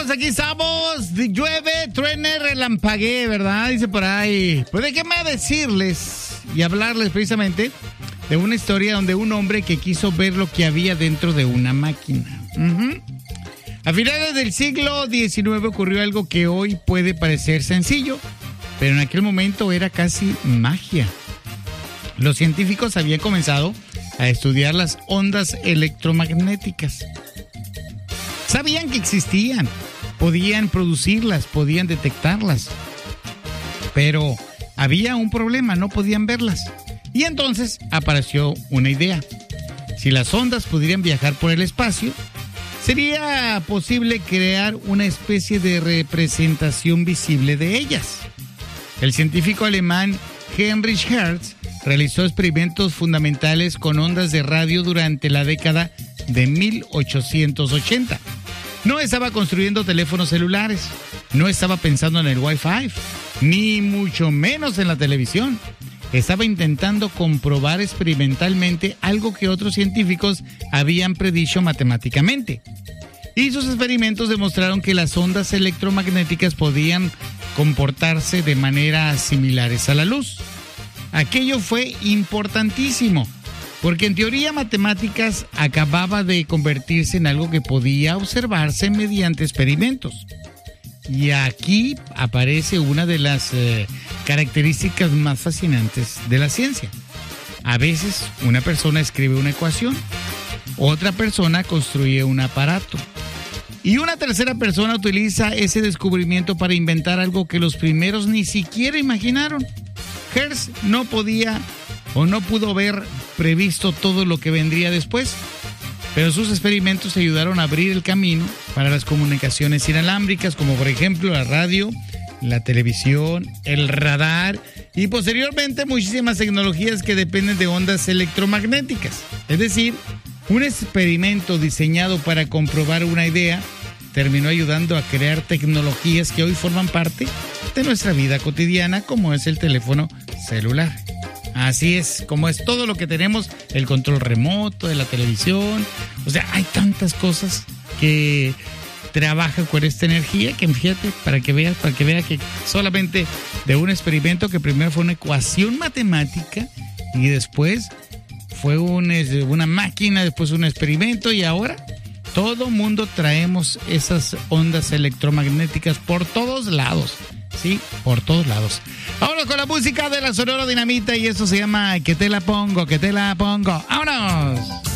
amigos, aquí estamos. Llueve, truene, relampaguee, ¿verdad? Dice por ahí. Pues déjenme decirles y hablarles precisamente de una historia donde un hombre que quiso ver lo que había dentro de una máquina. A finales del siglo XIX ocurrió algo que hoy puede parecer sencillo, pero en aquel momento era casi magia. Los científicos habían comenzado a estudiar las ondas electromagnéticas. Sabían que existían, podían producirlas, podían detectarlas, pero había un problema, no podían verlas. Y entonces apareció una idea. Si las ondas pudieran viajar por el espacio, sería posible crear una especie de representación visible de ellas. El científico alemán Heinrich Hertz realizó experimentos fundamentales con ondas de radio durante la década de 1880. No estaba construyendo teléfonos celulares, no estaba pensando en el Wi-Fi, ni mucho menos en la televisión. Estaba intentando comprobar experimentalmente algo que otros científicos habían predicho matemáticamente. Y sus experimentos demostraron que las ondas electromagnéticas podían comportarse de maneras similares a la luz. Aquello fue importantísimo, porque en teoría matemáticas acababa de convertirse en algo que podía observarse mediante experimentos. Y aquí aparece una de las características más fascinantes de la ciencia. A veces una persona escribe una ecuación, otra persona construye un aparato y una tercera persona utiliza ese descubrimiento para inventar algo que los primeros ni siquiera imaginaron. Hertz no podía o no pudo haber previsto todo lo que vendría después, pero sus experimentos ayudaron a abrir el camino para las comunicaciones inalámbricas, como por ejemplo la radio, la televisión, el radar y posteriormente muchísimas tecnologías que dependen de ondas electromagnéticas. Es decir, un experimento diseñado para comprobar una idea terminó ayudando a crear tecnologías que hoy forman parte de nuestra vida cotidiana, como es el teléfono celular. Así es, como es todo lo que tenemos, el control remoto de la televisión. O sea, hay tantas cosas que trabajan con esta energía que, fíjate, para que vea que solamente de un experimento que primero fue una ecuación matemática y después fue una máquina, después un experimento y ahora todo mundo traemos esas ondas electromagnéticas por todos lados. Sí, por todos lados. Ahora con la música de la Sonora Dinamita y eso se llama Que te la pongo, que te la pongo. ¡Vámonos!